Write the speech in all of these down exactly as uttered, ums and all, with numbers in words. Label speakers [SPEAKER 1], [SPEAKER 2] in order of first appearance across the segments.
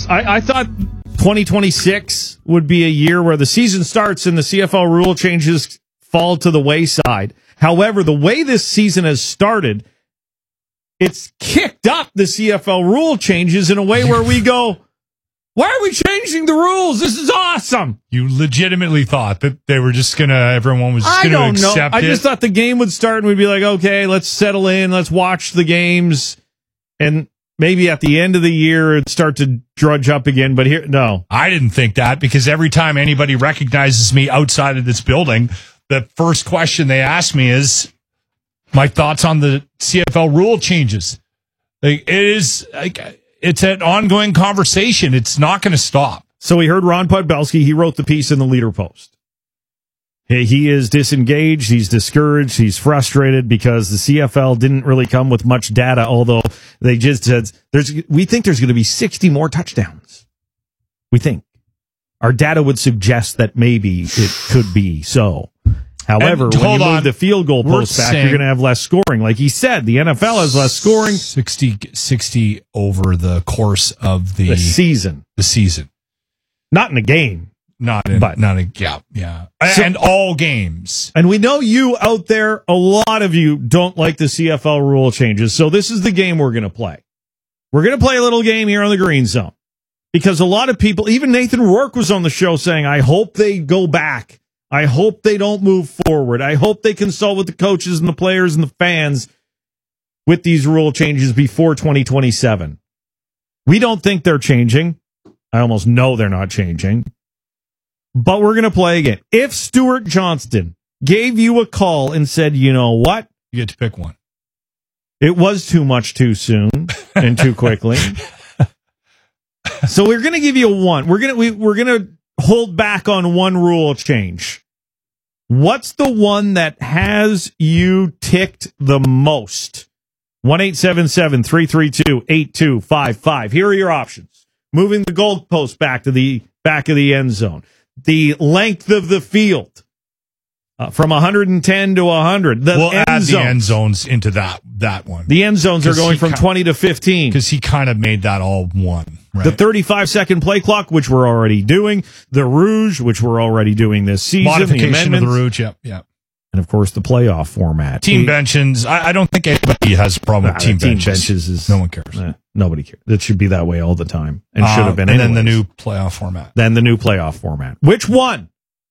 [SPEAKER 1] I, I thought twenty twenty-six would be a year where the season starts and the C F L rule changes fall to the wayside. However, the way this season has started, it's kicked up the C F L rule changes in a way where we go, why are we changing the rules? This is awesome.
[SPEAKER 2] You legitimately thought that they were just going to, everyone was just going to accept
[SPEAKER 1] know.
[SPEAKER 2] it?
[SPEAKER 1] I just thought the game would start and we'd be like, okay, let's settle in. Let's watch the games. And maybe at the end of the year, it'd start to drudge up again. But here, no.
[SPEAKER 2] I didn't think that, because every time anybody recognizes me outside of this building, the first question they ask me is my thoughts on the C F L rule changes. Like, it is, like, it's an ongoing conversation. It's not going to stop.
[SPEAKER 1] So we heard Ron Podbelski. He wrote the piece in the Leader Post. He, he is disengaged. He's discouraged. He's frustrated because the C F L didn't really come with much data, although they just said, there's, we think there's going to be sixty more touchdowns. We think. Our data would suggest that maybe it could be so. However,
[SPEAKER 2] And,
[SPEAKER 1] when you
[SPEAKER 2] hold
[SPEAKER 1] move
[SPEAKER 2] on.
[SPEAKER 1] the field goal
[SPEAKER 2] We're
[SPEAKER 1] post back,
[SPEAKER 2] saying-
[SPEAKER 1] you're going to have less scoring. Like he said, the N F L has less scoring.
[SPEAKER 2] sixty, sixty over the course of the,
[SPEAKER 1] The season.
[SPEAKER 2] The season.
[SPEAKER 1] Not in a game.
[SPEAKER 2] Not in,
[SPEAKER 1] But-
[SPEAKER 2] not in, yeah, yeah.
[SPEAKER 1] So-
[SPEAKER 2] and all games.
[SPEAKER 1] And we know you out there, a lot of you don't like the C F L rule changes. So this is the game we're going to play. We're going to play a little game here on the Green Zone. Because a lot of people, even Nathan Rourke was on the show saying, I hope they go back. I hope they don't move forward. I hope they consult with the coaches and the players and the fans with these rule changes before twenty twenty-seven. We don't think they're changing. I almost know they're not changing. But we're going to play again. If Stuart Johnston gave you a call and said, you know what?
[SPEAKER 2] You get to pick one.
[SPEAKER 1] It was too much too soon and too quickly. So we're going to give you a one. We're going to we, we're going to hold back on one rule change. What's the one that has you ticked the most? one eight seven seven, three three two, eight two five five. Here are your options. Moving the goalpost back to the back of the end zone. The length of the field. Uh, from one hundred ten to one hundred. The
[SPEAKER 2] We'll
[SPEAKER 1] end
[SPEAKER 2] add
[SPEAKER 1] zones.
[SPEAKER 2] the end zones into that that one.
[SPEAKER 1] The end zones are going from
[SPEAKER 2] kind,
[SPEAKER 1] twenty to fifteen.
[SPEAKER 2] Because he kind of made that all one. Right?
[SPEAKER 1] The thirty-five second play clock, which we're already doing. The Rouge, which we're already doing this season.
[SPEAKER 2] Modification
[SPEAKER 1] the
[SPEAKER 2] of the Rouge, yep, yep.
[SPEAKER 1] And, of course, the playoff format.
[SPEAKER 2] Team
[SPEAKER 1] the,
[SPEAKER 2] benches. I, I don't think anybody has a problem
[SPEAKER 1] nah,
[SPEAKER 2] with team,
[SPEAKER 1] team
[SPEAKER 2] benches.
[SPEAKER 1] benches. Is,
[SPEAKER 2] no one cares.
[SPEAKER 1] Eh, nobody cares. It should be that way all the time. And
[SPEAKER 2] uh,
[SPEAKER 1] should have been
[SPEAKER 2] And
[SPEAKER 1] anyways.
[SPEAKER 2] then the new playoff format.
[SPEAKER 1] Then the new playoff format. Which one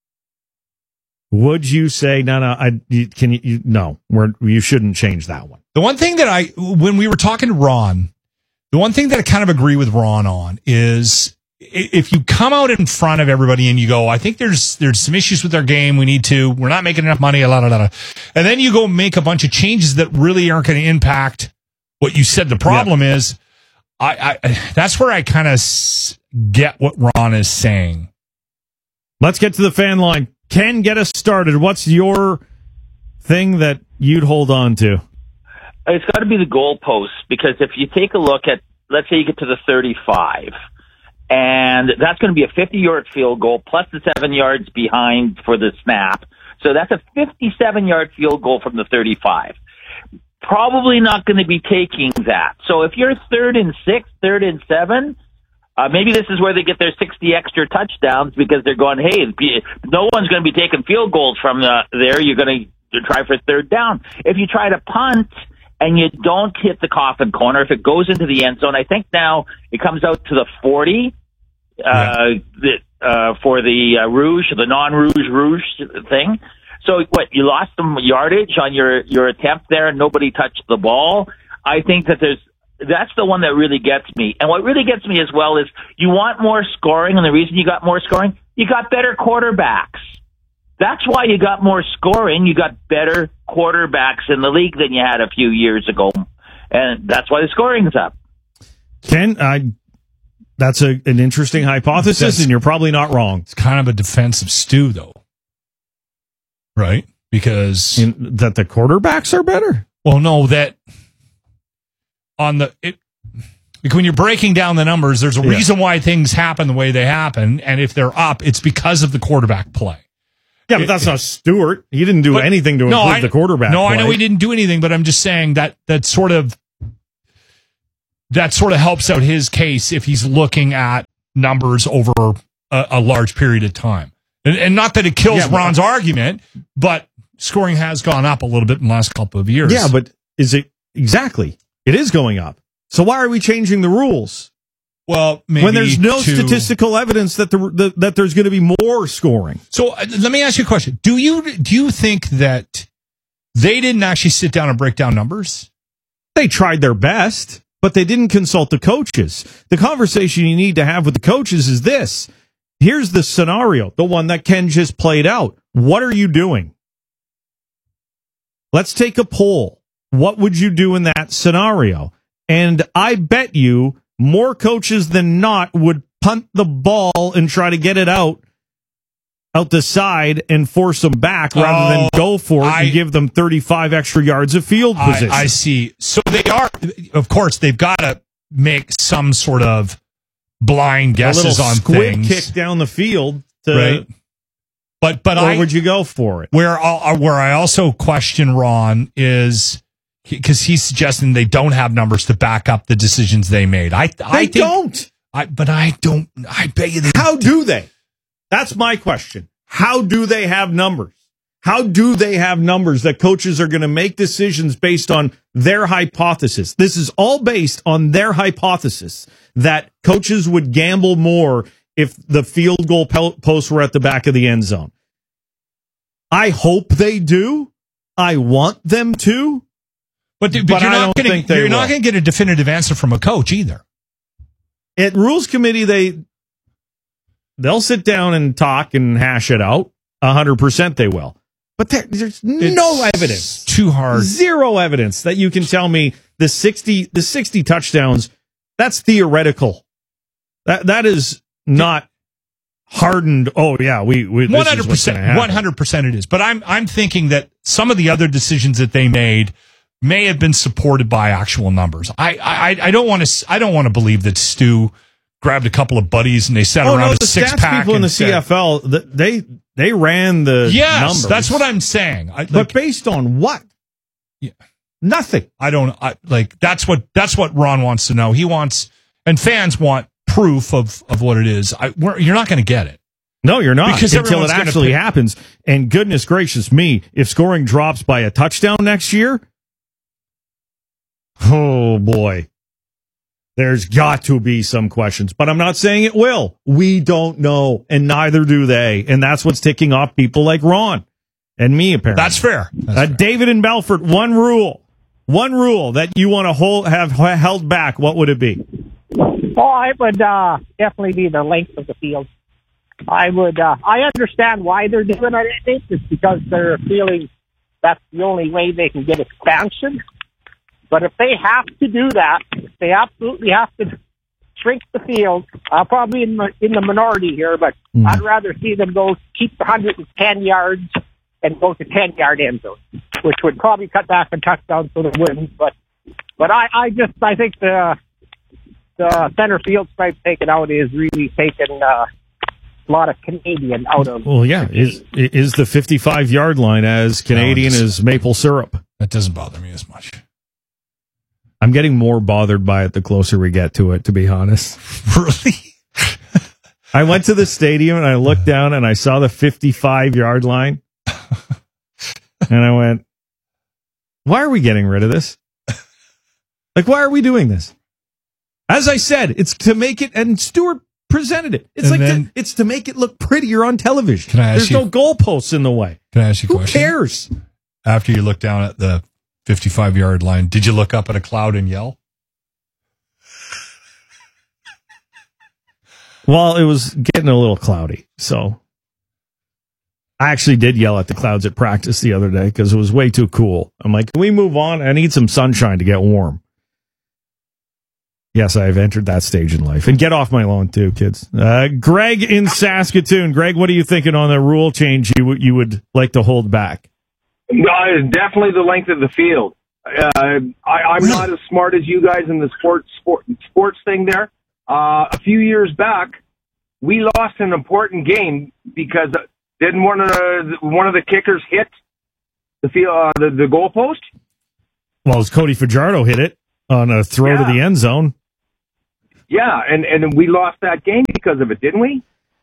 [SPEAKER 1] would you say, no, no, I, you, can you, you no, we're, you shouldn't change that one?
[SPEAKER 2] The one thing that I, when we were talking to Ron, the one thing that I kind of agree with Ron on is if you come out in front of everybody and you go, I think there's there's some issues with our game. We need to, we're not making enough money, la, la, la, la. And then you go make a bunch of changes that really aren't going to impact what you said the problem yeah. is. I, I that's where I kind of s- get what Ron is saying.
[SPEAKER 1] Let's get to the fan line. Ken, get us started. What's your thing that you'd hold on to?
[SPEAKER 3] It's got to be the goalposts, because if you take a look at, let's say you get to the thirty-five, and that's going to be a fifty-yard field goal plus the seven yards behind for the snap. So that's a fifty-seven-yard field goal from the thirty-five. Probably not going to be taking that. So if you're third and six, third and seven, uh, maybe this is where they get their sixty extra touchdowns, because they're going, hey, no one's going to be taking field goals from the, there. You're going to try for third down. If you try to punt and you don't hit the coffin corner, if it goes into the end zone, I think now it comes out to the forty uh, yeah. the, uh, for the uh, Rouge, the non-Rouge Rouge thing. So what, you lost some yardage on your, your attempt there and nobody touched the ball. I think that there's, that's the one that really gets me. And what really gets me as well is you want more scoring, and the reason you got more scoring, you got better quarterbacks. That's why you got more scoring. You got better quarterbacks in the league than you had a few years ago. And that's why the scoring's up.
[SPEAKER 1] Ken, I, that's a, an interesting hypothesis, that's, and you're probably not wrong.
[SPEAKER 2] It's kind of a defensive stew, though. Right? Because...
[SPEAKER 1] In, that the quarterbacks are better?
[SPEAKER 2] Well, no, that... on the... It, like when you're breaking down the numbers, there's a yeah. reason why things happen the way they happen, and if they're up, it's because of the quarterback play.
[SPEAKER 1] Yeah, but that's not Stewart. He didn't do but, anything to
[SPEAKER 2] no,
[SPEAKER 1] improve
[SPEAKER 2] I,
[SPEAKER 1] the quarterback
[SPEAKER 2] No,
[SPEAKER 1] play.
[SPEAKER 2] I know he didn't do anything, but I'm just saying that that sort of that sort of helps out his case if he's looking at numbers over a, a large period of time. And, and not that it kills
[SPEAKER 1] yeah, but,
[SPEAKER 2] Ron's argument, but scoring has gone up a little bit in the last couple of years.
[SPEAKER 1] Yeah, but is it exactly? It is going up. So why are we changing the rules?
[SPEAKER 2] Well, maybe
[SPEAKER 1] when there's no
[SPEAKER 2] to,
[SPEAKER 1] statistical evidence that the, the that there's going to be more scoring.
[SPEAKER 2] So uh, let me ask you a question: Do you do you think that they didn't actually sit down and break down numbers?
[SPEAKER 1] They tried their best, but they didn't consult the coaches. The conversation you need to have with the coaches is this: here's the scenario, the one that Ken just played out. What are you doing? Let's take a poll. What would you do in that scenario? And I bet you more coaches than not would punt the ball and try to get it out out the side and force them back rather
[SPEAKER 2] oh,
[SPEAKER 1] than go for it
[SPEAKER 2] I,
[SPEAKER 1] and give them thirty-five extra yards of field position.
[SPEAKER 2] I, I see. So they are, of course, they've got to make some sort of blind guesses
[SPEAKER 1] a little
[SPEAKER 2] on
[SPEAKER 1] squib
[SPEAKER 2] things.
[SPEAKER 1] kick down the field, to,
[SPEAKER 2] right? But but
[SPEAKER 1] or
[SPEAKER 2] I
[SPEAKER 1] would you go for it?
[SPEAKER 2] Where I'll, where I also question Ron is because he's suggesting they don't have numbers to back up the decisions they made. I
[SPEAKER 1] They
[SPEAKER 2] I think,
[SPEAKER 1] don't.
[SPEAKER 2] I but I don't. I bet you they.
[SPEAKER 1] How do they? That's my question. How do they have numbers? How do they have numbers that coaches are going to make decisions based on their hypothesis? This is all based on their hypothesis that coaches would gamble more if the field goal posts were at the back of the end zone. I hope they do. I want them to.
[SPEAKER 2] But, but,
[SPEAKER 1] but
[SPEAKER 2] you're
[SPEAKER 1] I
[SPEAKER 2] not
[SPEAKER 1] don't
[SPEAKER 2] gonna,
[SPEAKER 1] think they
[SPEAKER 2] you're not
[SPEAKER 1] will.
[SPEAKER 2] going to get a definitive answer from a coach either.
[SPEAKER 1] At Rules Committee, they, they'll sit down and talk and hash it out. one hundred percent they will. But there, there's no
[SPEAKER 2] It's
[SPEAKER 1] evidence.
[SPEAKER 2] Too hard.
[SPEAKER 1] Zero evidence that you can tell me the sixty the sixty touchdowns, that's theoretical. That That is not hardened. Oh, yeah, we, we
[SPEAKER 2] one hundred percent. one hundred percent it is. But I'm I'm thinking that some of the other decisions that they made may have been supported by actual numbers. I I, I don't want to I don't want to believe that Stu grabbed a couple of buddies and they sat
[SPEAKER 1] oh,
[SPEAKER 2] around
[SPEAKER 1] no,
[SPEAKER 2] a
[SPEAKER 1] the
[SPEAKER 2] six
[SPEAKER 1] stats
[SPEAKER 2] pack.
[SPEAKER 1] people in the
[SPEAKER 2] said,
[SPEAKER 1] C F L, they they ran the
[SPEAKER 2] yes,
[SPEAKER 1] numbers.
[SPEAKER 2] that's what I'm saying. I, like,
[SPEAKER 1] but based on what?
[SPEAKER 2] Yeah.
[SPEAKER 1] Nothing.
[SPEAKER 2] I don't I, like that's what that's what Ron wants to know. He wants and fans want proof of of what it is. I, we're, you're not going to get it.
[SPEAKER 1] No, you're not
[SPEAKER 2] because
[SPEAKER 1] until it
[SPEAKER 2] everyone's
[SPEAKER 1] actually
[SPEAKER 2] pick-
[SPEAKER 1] happens. And goodness gracious me, if scoring drops by a touchdown next year, oh boy, there's got to be some questions. But I'm not saying it will. We don't know, and neither do they. And that's what's ticking off people like Ron and me, apparently.
[SPEAKER 2] That's fair. That's
[SPEAKER 1] uh,
[SPEAKER 2] fair.
[SPEAKER 1] David in Belfort, one rule. One rule that you want to hold, have held back, what would it be?
[SPEAKER 4] Oh, it would uh, definitely be the length of the field. I would. Uh, I understand why they're doing it. I think it's because they're feeling that's the only way they can get expansion. But if they have to do that, they absolutely have to shrink the field. I'll probably in the, in the minority here, but mm. I'd rather see them go keep the one hundred ten yards and go to ten yard end zone, which would probably cut back on touchdowns for the wins. But but I, I just I think the the center field stripe taken out is really taken. Uh, A lot of Canadian out of.
[SPEAKER 1] Well, yeah, is is the fifty-five yard line as Canadian no, as maple syrup?
[SPEAKER 2] That doesn't bother me as much.
[SPEAKER 1] I'm getting more bothered by it the closer we get to it, to be honest.
[SPEAKER 2] Really?
[SPEAKER 1] I went to the stadium and I looked down and I saw the fifty-five yard line, and I went, "Why are we getting rid of this? Like, why are we doing this?" As I said, it's to make it, and Stuart presented it. It's
[SPEAKER 2] and
[SPEAKER 1] like
[SPEAKER 2] then,
[SPEAKER 1] to, it's to make it look prettier on television.
[SPEAKER 2] Can I ask
[SPEAKER 1] There's
[SPEAKER 2] you,
[SPEAKER 1] no goalposts in the way.
[SPEAKER 2] Can I ask you a
[SPEAKER 1] Who
[SPEAKER 2] question?
[SPEAKER 1] Who cares?
[SPEAKER 2] After you look down at the fifty-five yard line, did you look up at a cloud and yell?
[SPEAKER 1] Well, it was getting a little cloudy, so I actually did yell at the clouds at practice the other day because it was way too cool. I'm like, can we move on? I need some sunshine to get warm. Yes, I've entered that stage in life. And get off my lawn, too, kids. Uh, Greg in Saskatoon. Greg, what are you thinking on the rule change you, you would like to hold back?
[SPEAKER 5] Uh, definitely the length of the field. Uh, I, I'm not as smart as you guys in the sports sport, sports thing there. Uh, a few years back, we lost an important game because didn't one of the, one of the kickers hit the field, uh, the, the goalpost?
[SPEAKER 1] Well, as Cody Fajardo hit it. on a throw
[SPEAKER 5] Yeah.
[SPEAKER 1] to the end zone.
[SPEAKER 5] Yeah, and, and we lost that game because of it, didn't we?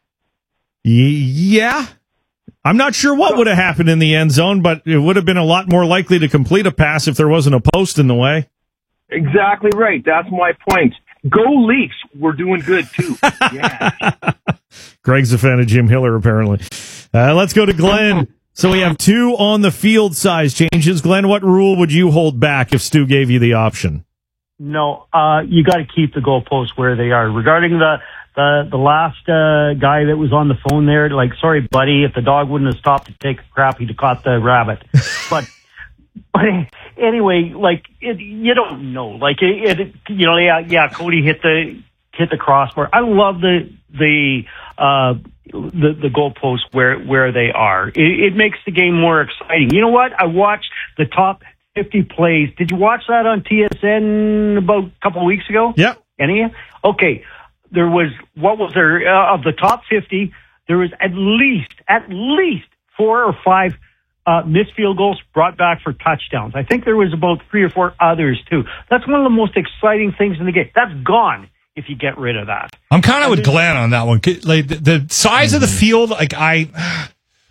[SPEAKER 1] Y- yeah. I'm not sure what would have happened in the end zone, but it would have been a lot more likely to complete a pass if there wasn't a post in the way.
[SPEAKER 5] Exactly right. That's my point. Go Leafs. We're doing good, too. Yeah.
[SPEAKER 1] Greg's a fan of Jim Hiller, apparently. Uh, let's go to Glenn. So we have two on the field size changes. Glenn, what rule would you hold back if Stu gave you the option?
[SPEAKER 6] No, uh, you got to keep the goalposts where they are. Regarding the the the last uh, guy that was on the phone there, like, sorry, buddy, if the dog wouldn't have stopped to take a crap, he'd have caught the rabbit. But but anyway, like, it, you don't know. Like, it, it, you know, yeah, yeah, Cody hit the hit the crossbar. I love the the uh, the the goalposts where where they are. It, it makes the game more exciting. You know what? I watched the top fifty plays. Did you watch that on T S N about a couple of weeks ago?
[SPEAKER 1] Yeah.
[SPEAKER 6] Any of you? Okay. There was, what was there, uh, of the top fifty, there was at least, at least four or five uh, missed field goals brought back for touchdowns. I think there was about three or four others, too. That's one of the most exciting things in the game. That's gone if you get rid of that.
[SPEAKER 2] I'm kind of with Glenn on that one. Like the, the size mm-hmm. of the field, like I,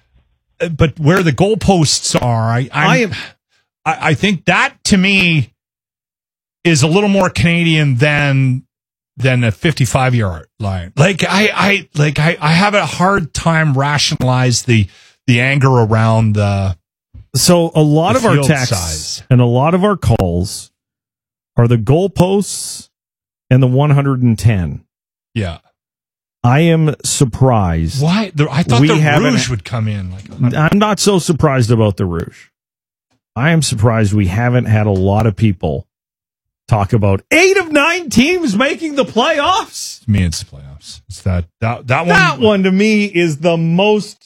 [SPEAKER 2] but where the goalposts are, I, I'm, I am. I, I think that to me is a little more Canadian than than a fifty-five yard line. Like I, I like I, I have a hard time rationalize the the anger around the.
[SPEAKER 1] So a lot
[SPEAKER 2] the
[SPEAKER 1] of our
[SPEAKER 2] field
[SPEAKER 1] texts
[SPEAKER 2] size.
[SPEAKER 1] and a lot of our calls are the goalposts and the one hundred ten.
[SPEAKER 2] Yeah.
[SPEAKER 1] I am surprised.
[SPEAKER 2] Why? The, I thought
[SPEAKER 1] we
[SPEAKER 2] the
[SPEAKER 1] haven't-
[SPEAKER 2] Rouge would come in. Like
[SPEAKER 1] I'm not so surprised about the Rouge. I am surprised we haven't had a lot of people talk about eight of nine teams making the playoffs.
[SPEAKER 2] To me, it's the playoffs. It's that that that one.
[SPEAKER 1] That one to me is the most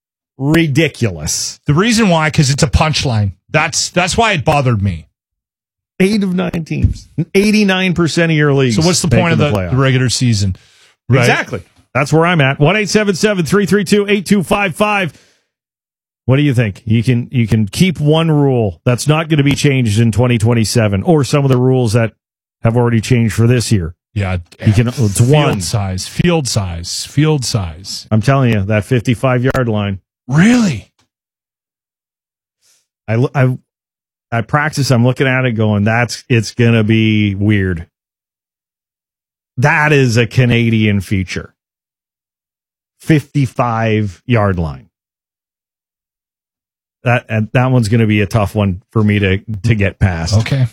[SPEAKER 1] ridiculous.
[SPEAKER 2] The reason why, because it's a punchline. That's that's why it bothered me.
[SPEAKER 1] Eight of nine teams, eighty-nine percent of your leagues.
[SPEAKER 2] So what's the point of the,
[SPEAKER 1] the,
[SPEAKER 2] the regular season? Right?
[SPEAKER 1] Exactly. That's where I'm at. one eight seven seven, three three two, eight two five five. What do you think? You can you can keep one rule that's not going to be changed in twenty twenty-seven, or some of the rules that have already changed for this year.
[SPEAKER 2] Yeah,
[SPEAKER 1] you can. It's
[SPEAKER 2] field
[SPEAKER 1] one
[SPEAKER 2] size, field size, field size.
[SPEAKER 1] I'm telling you, that fifty-five yard line.
[SPEAKER 2] Really?
[SPEAKER 1] I I I practice. I'm looking at it, going, "That's it's going to be weird." That is a Canadian feature. fifty-five yard line. That and that one's going to be a tough one for me to to get past.
[SPEAKER 2] Okay.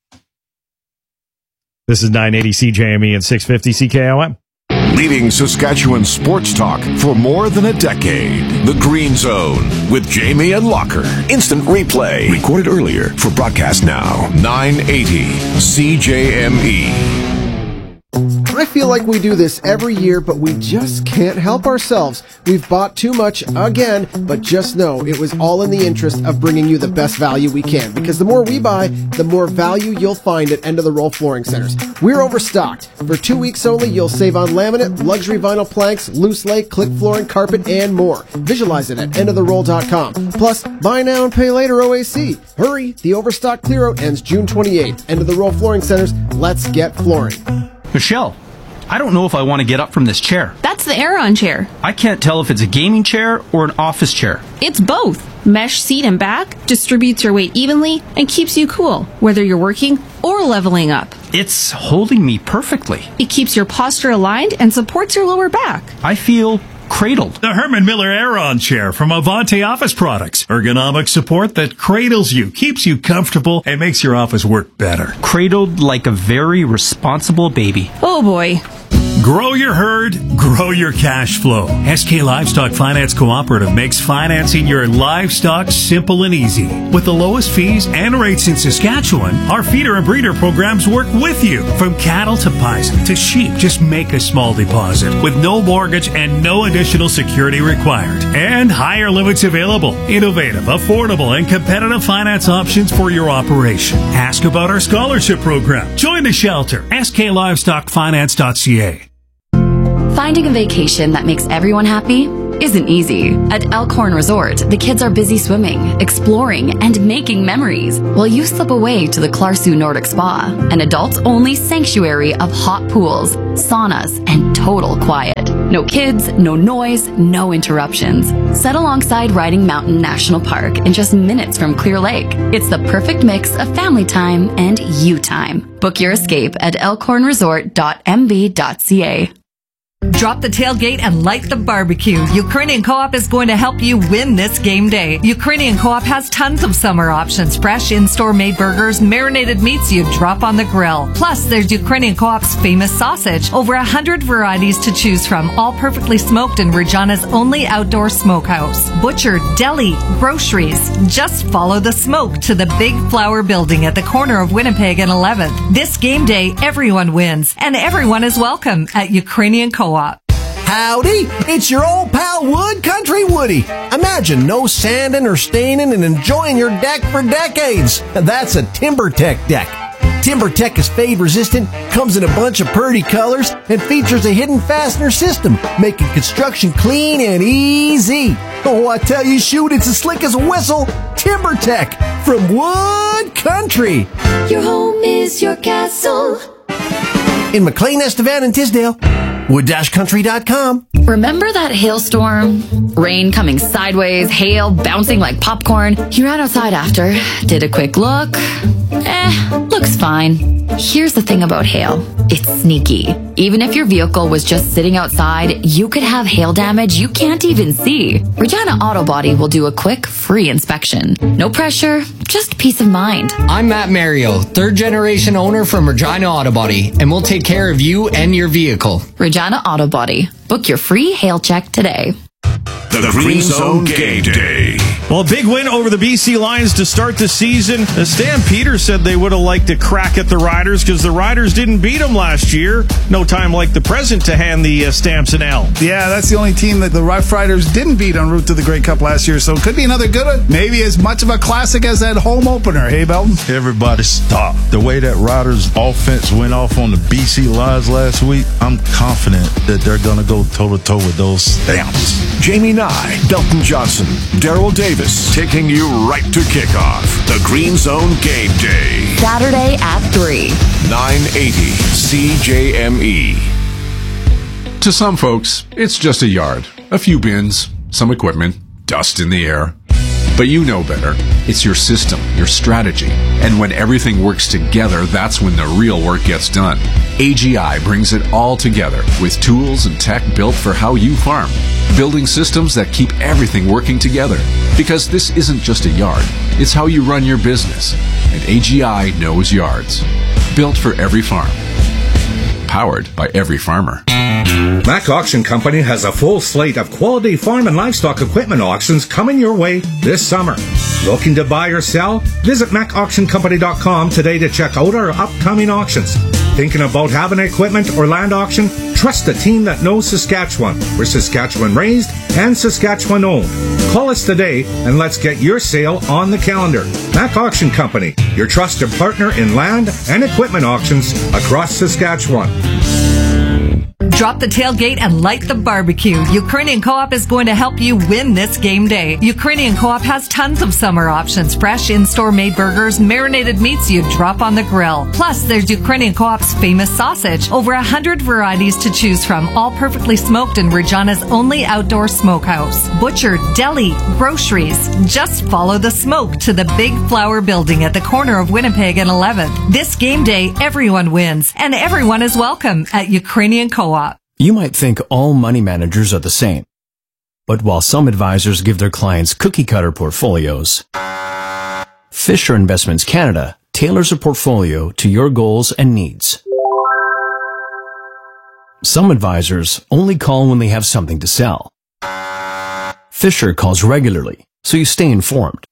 [SPEAKER 1] This is nine eighty C J M E and six fifty C K O M.
[SPEAKER 7] Leading Saskatchewan sports talk for more than a decade. The Green Zone with Jamie and Locker. Instant replay. Recorded earlier for broadcast now. nine eighty C J M E.
[SPEAKER 8] I feel like we do this every year, but we just can't help ourselves. We've bought too much again, but just know it was all in the interest of bringing you the best value we can. Because the more we buy, the more value you'll find at End of the Roll Flooring Centers. We're overstocked. For two weeks only, you'll save on laminate, luxury vinyl planks, loose lay, click flooring, carpet, and more. Visualize it at end of the roll dot com. Plus, buy now and pay later O A C. Hurry, the overstock clear-out ends June twenty-eighth. End of the Roll Flooring Centers. Let's get flooring.
[SPEAKER 9] Michelle, I don't know if I want to get up from this chair.
[SPEAKER 10] That's the Aeron chair.
[SPEAKER 9] I can't tell if it's a gaming chair or an office chair.
[SPEAKER 10] It's both. Mesh seat and back distributes your weight evenly and keeps you cool, whether you're working or leveling up.
[SPEAKER 9] It's holding me perfectly.
[SPEAKER 10] It keeps your posture aligned and supports your lower back.
[SPEAKER 9] I feel cradled.
[SPEAKER 11] The Herman Miller Aeron chair from Avante Office Products. Ergonomic support that cradles you, keeps you comfortable, and makes your office work better.
[SPEAKER 9] Cradled like a very responsible baby.
[SPEAKER 10] Oh boy.
[SPEAKER 11] Grow your herd, grow your cash flow. S K Livestock Finance Cooperative makes financing your livestock simple and easy. With the lowest fees and rates in Saskatchewan, our feeder and breeder programs work with you. From cattle to bison to sheep, just make a small deposit with no mortgage and no additional security required. And higher limits available. Innovative, affordable, and competitive finance options for your operation. Ask about our scholarship program. Join the shelter. S K livestock finance dot c a.
[SPEAKER 12] Finding a vacation that makes everyone happy? isn't easy. At Elkhorn Resort, the kids are busy swimming, exploring, and making memories, while you slip away to the Clarsu Nordic Spa, an adults-only sanctuary of hot pools, saunas, and total quiet. No kids, no noise, no interruptions. Set alongside Riding Mountain National Park and just minutes from Clear Lake. It's the perfect mix of family time and you time. Book your escape at elkhorn resort dot m b dot c a.
[SPEAKER 13] Drop the tailgate and light the barbecue. Ukrainian Co-op is going to help you win this game day. Ukrainian Co-op has tons of summer options. Fresh in-store made burgers, marinated meats you drop on the grill. Plus, there's Ukrainian Co-op's famous sausage. Over a hundred varieties to choose from, all perfectly smoked in Regina's only outdoor smokehouse. Butcher, deli, groceries. Just follow the smoke to the Big Flower Building at the corner of Winnipeg and eleventh. This game day, everyone wins, and everyone is welcome at Ukrainian Co-op.
[SPEAKER 14] Howdy, it's your old pal Wood Country Woody. Imagine no sanding or staining and enjoying your deck for decades. That's a TimberTech deck. TimberTech is fade resistant, comes in a bunch of pretty colors, and features a hidden fastener system, making construction clean and easy. Oh, I tell you, shoot, it's as slick as a whistle. TimberTech from Wood Country.
[SPEAKER 15] Your home is your castle.
[SPEAKER 14] In McLean, Estevan, and Tisdale. wood dash country dot com.
[SPEAKER 12] Remember that hailstorm? Rain coming sideways, hail bouncing like popcorn. You ran outside after, did a quick look. Eh, looks fine. Here's the thing about hail. It's sneaky. Even if your vehicle was just sitting outside, you could have hail damage you can't even see. Regina Auto Body will do a quick, free inspection. No pressure, just peace of mind.
[SPEAKER 16] I'm Matt Mario, third generation owner from Regina Auto Body, and we'll take care of you and your vehicle.
[SPEAKER 12] Regina Auto Body. Book your free hail check today.
[SPEAKER 7] The, the Green Zone Game Day.
[SPEAKER 1] Well, a big win over the B C Lions to start the season. Uh, Stan Peters said they would have liked to crack at the Riders because the Riders didn't beat them last year. No time like the present to hand the uh, Stamps an L.
[SPEAKER 17] Yeah, that's the only team that the Rough Riders didn't beat en route to the Grey Cup last year, so it could be another good one. Maybe as much of a classic as that home opener. Hey, Belton?
[SPEAKER 18] Everybody stop. The way that Riders offense went off on the B C Lions last week, I'm confident that they're going to go toe-to-toe with those Stamps.
[SPEAKER 7] Jamie Nye, Belton Johnson, Daryl Davis, taking you right to kickoff. The Green Zone Game Day.
[SPEAKER 12] Saturday at three.
[SPEAKER 7] nine eighty C J M E.
[SPEAKER 19] To some folks, it's just a yard, a few bins, some equipment, dust in the air. But you know better. It's your system, your strategy. And when everything works together, that's when the real work gets done. A G I brings it all together with tools and tech built for how you farm. Building systems that keep everything working together. Because this isn't just a yard, it's how you run your business. And A G I knows yards. Built for every farm. Powered by every farmer.
[SPEAKER 20] Mac Auction Company has a full slate of quality farm and livestock equipment auctions coming your way this summer. Looking to buy or sell? Visit mac auction company dot com today to check out our upcoming auctions. Thinking about having an equipment or land auction? Trust the team that knows Saskatchewan. We're Saskatchewan raised and Saskatchewan owned. Call us today and let's get your sale on the calendar. Mac Auction Company, your trusted partner in land and equipment auctions across Saskatchewan.
[SPEAKER 13] Drop the tailgate and light the barbecue. Ukrainian Co-op is going to help you win this game day. Ukrainian Co-op has tons of summer options. Fresh in-store made burgers, marinated meats you drop on the grill. Plus, there's Ukrainian Co-op's famous sausage. Over a hundred varieties to choose from, all perfectly smoked in Regina's only outdoor smokehouse. Butcher, deli, groceries. Just follow the smoke to the Big Flower Building at the corner of Winnipeg and eleventh. This game day, everyone wins, and everyone is welcome at Ukrainian Co-op.
[SPEAKER 21] You might think all money managers are the same. But while some advisors give their clients cookie-cutter portfolios, Fisher Investments Canada tailors a portfolio to your goals and needs. Some advisors only call when they have something to sell. Fisher calls regularly, so you stay informed.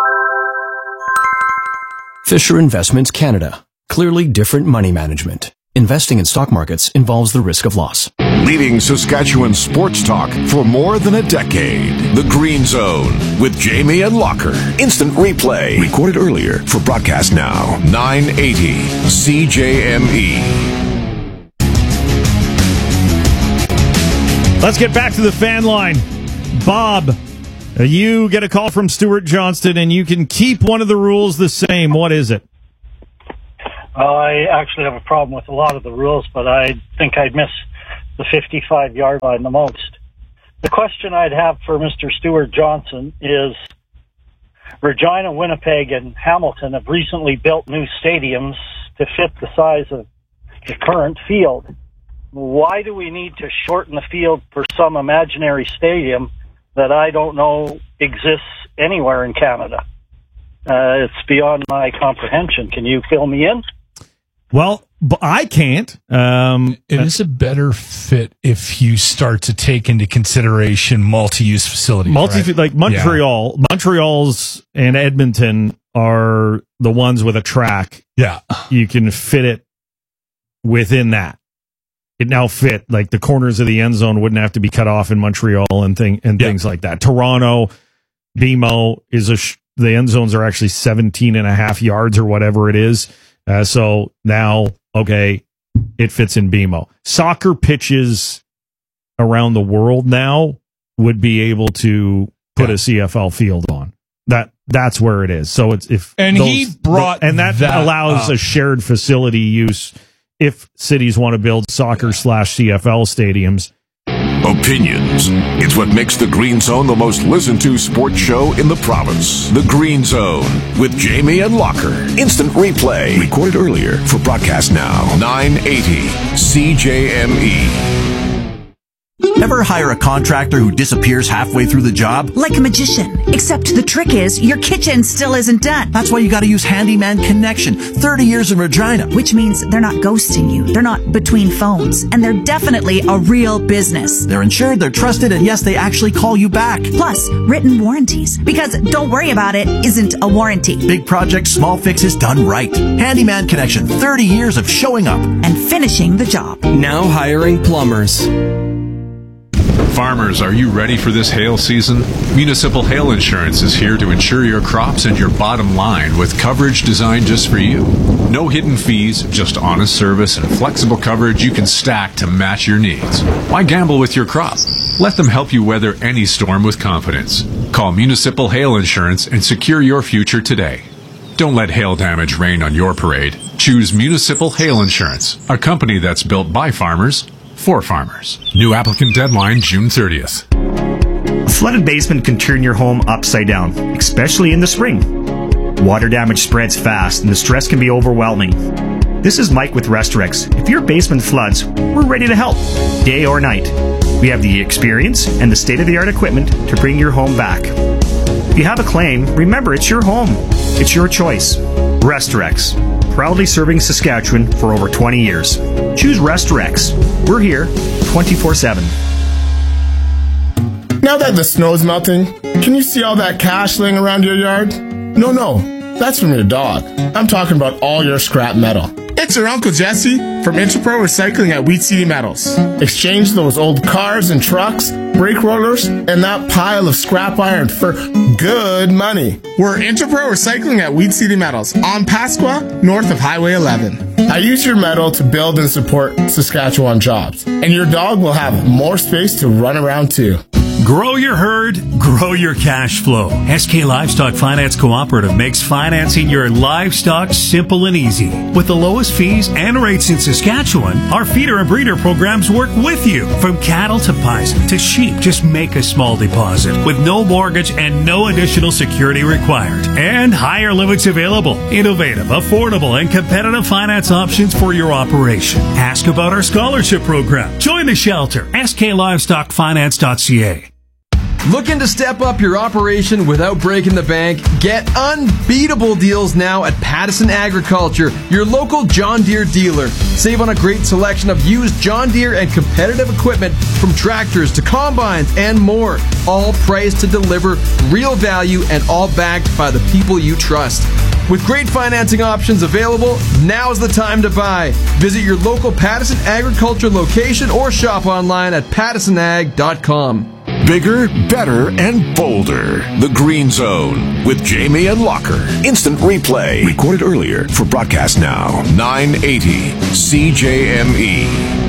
[SPEAKER 21] Fisher Investments Canada. Clearly different money management. Investing in stock markets involves the risk of loss.
[SPEAKER 7] Leading Saskatchewan sports talk for more than a decade. The Green Zone with Jamie and Locker. Instant replay. Recorded earlier for broadcast now. nine eighty C J M E.
[SPEAKER 1] Let's get back to the fan line. Bob, uh, you get a call from Stuart Johnston, and you can keep one of the rules the same. What is it?
[SPEAKER 3] Uh, I actually have a problem with a lot of the rules, but I think I'd miss the fifty-five-yard line the most. The question I'd have for Mister Stuart Johnson is, Regina, Winnipeg, and Hamilton have recently built new stadiums to fit the size of the current field. Why do we need to shorten the field for some imaginary stadium that I don't know exists anywhere in Canada? Uh, it's beyond my comprehension. Can you fill me in?
[SPEAKER 1] Well, but I can't. Um,
[SPEAKER 2] it is a better fit if you start to take into consideration multi-use facilities.
[SPEAKER 1] Multi,
[SPEAKER 2] right?
[SPEAKER 1] like Montreal, yeah. Montreal's and Edmonton are the ones with a track.
[SPEAKER 2] Yeah,
[SPEAKER 1] you can fit it within that. It now fit, like the corners of the end zone wouldn't have to be cut off in Montreal and thing and yeah. things like that. Toronto, B M O is a sh- the end zones are actually seventeen and a half yards or whatever it is. Uh, so now, okay, it fits in B M O. Soccer pitches around the world now would be able to put yeah. a C F L field on. That that's where it is. So it's if
[SPEAKER 2] and
[SPEAKER 1] those,
[SPEAKER 2] he brought
[SPEAKER 1] the, and that, that allows up. a shared facility use if cities want to build soccer slash C F L stadiums.
[SPEAKER 7] Opinions. It's what makes the Green Zone the most listened to sports show in the province. The Green Zone with Jamie and Locker. Instant replay. Recorded earlier for broadcast now. nine eighty C J M E.
[SPEAKER 22] Ever hire a contractor who disappears halfway through the job?
[SPEAKER 23] Like a magician. Except the trick is, your kitchen still isn't done.
[SPEAKER 22] That's why you gotta use Handyman Connection. thirty years in Regina.
[SPEAKER 23] Which means they're not ghosting you. They're not between phones. And they're definitely a real business.
[SPEAKER 22] They're insured, they're trusted, and yes, they actually call you back.
[SPEAKER 23] Plus, written warranties. Because don't worry about it isn't a warranty.
[SPEAKER 22] Big projects, small fixes done right. Handyman Connection. thirty years of showing up.
[SPEAKER 23] And finishing the job.
[SPEAKER 24] Now hiring plumbers.
[SPEAKER 19] Farmers, are you ready for this hail season? Municipal Hail Insurance is here to insure your crops and your bottom line with coverage designed just for you. No hidden fees, just honest service and flexible coverage you can stack to match your needs. Why gamble with your crop? Let them help you weather any storm with confidence. Call Municipal Hail Insurance and secure your future today. Don't let hail damage rain on your parade. Choose Municipal Hail Insurance, a company that's built by farmers for farmers. New applicant deadline June thirtieth.
[SPEAKER 25] A flooded basement can turn your home upside down, especially in the spring. Water damage spreads fast and the stress can be overwhelming. This is Mike with Restorex. If your basement floods, we're ready to help, day or night. We have the experience and the state-of-the-art equipment to bring your home back. If you have a claim, remember it's your home. It's your choice. Restorex. Proudly serving Saskatchewan for over twenty years. Choose Restorex. We're here twenty-four seven.
[SPEAKER 26] Now that the snow's melting, can you see all that cash laying around your yard? No, no, that's from your dog. I'm talking about all your scrap metal. It's your Uncle Jesse from Interpro Recycling at Wheat City Metals. Exchange those old cars and trucks, brake rollers, and that pile of scrap iron for good money. We're Interpro Recycling at Wheat City Metals on Pasqua, north of Highway eleven. I use your metal to build and support Saskatchewan jobs, and your dog will have more space to run around too.
[SPEAKER 11] Grow your herd, grow your cash flow. S K Livestock Finance Cooperative makes financing your livestock simple and easy. With the lowest fees and rates in Saskatchewan, our feeder and breeder programs work with you. From cattle to pies to sheep, just make a small deposit with no mortgage and no additional security required. And higher limits available. Innovative, affordable, and competitive finance options for your operation. Ask about our scholarship program. Join the shelter. S K Livestock Finance dot C A.
[SPEAKER 24] Looking to step up your operation without breaking the bank? Get unbeatable deals now at Pattison Agriculture, your local John Deere dealer. Save on a great selection of used John Deere and competitive equipment from tractors to combines and more. All priced to deliver real value and all backed by the people you trust. With great financing options available, now's the time to buy. Visit your local Pattison Agriculture location or shop online at pattison ag dot com.
[SPEAKER 7] Bigger, better, and bolder. The Green Zone with Jamie and Locker. Instant replay. Recorded earlier for broadcast now. nine eighty C J M E.